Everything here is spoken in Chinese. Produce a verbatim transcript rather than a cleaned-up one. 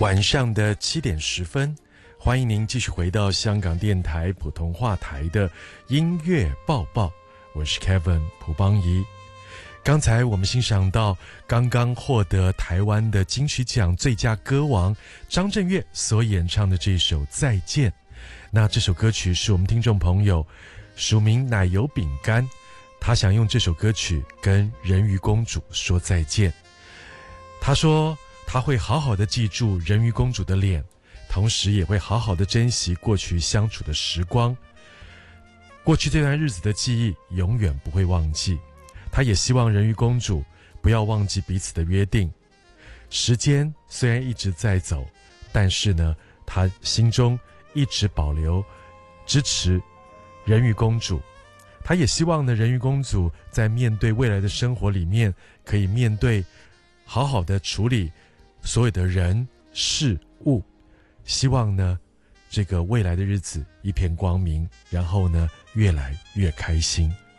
晚上的七点十分，欢迎您继续回到香港电台普通话台的音乐报报，我是 Kevin 蒲邦仪。刚才我们欣赏到刚刚获得台湾的金曲奖最佳歌王张震岳所演唱的这首《再见》。那这首歌曲是我们听众朋友署名奶油饼干，他想用这首歌曲跟人鱼公主说再见。他说他会好好的记住人鱼公主的脸，同时也会好好的珍惜过去相处的时光。过去这段日子的记忆永远不会忘记，他也希望人鱼公主不要忘记彼此的约定。时间虽然一直在走，但是呢，他心中一直保留支持人鱼公主。他也希望呢，人鱼公主在面对未来的生活里面，可以面对好好的处理所有的人事物，希望呢这个未来的日子一片光明，然后呢越来越开心。